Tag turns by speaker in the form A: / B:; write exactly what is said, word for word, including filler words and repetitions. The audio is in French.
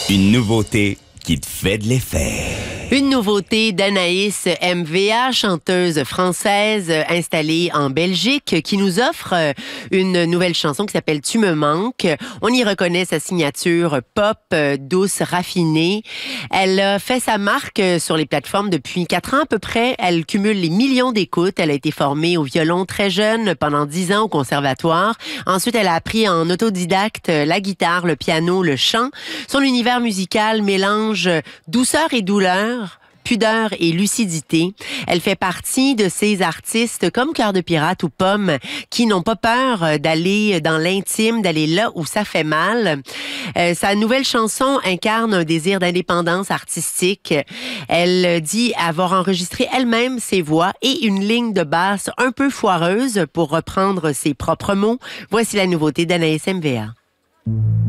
A: Une nouveauté qui te fait de l'effet.
B: Une nouveauté d'Anaïs M V A, chanteuse française installée en Belgique, qui nous offre une nouvelle chanson qui s'appelle « Tu me manques ». On y reconnaît sa signature pop, douce, raffinée. Elle a fait sa marque sur les plateformes depuis quatre ans à peu près. Elle cumule les millions d'écoutes. Elle a été formée au violon très jeune, pendant dix ans au conservatoire. Ensuite, elle a appris en autodidacte la guitare, le piano, le chant. Son univers musical mélange douceur et douleur, pudeur et lucidité. Elle fait partie de ces artistes comme Cœur de pirate ou Pomme qui n'ont pas peur d'aller dans l'intime, d'aller là où ça fait mal. Euh, sa nouvelle chanson incarne un désir d'indépendance artistique. Elle dit avoir enregistré elle-même ses voix et une ligne de basse un peu foireuse pour reprendre ses propres mots. Voici la nouveauté d'Anaïs M V A.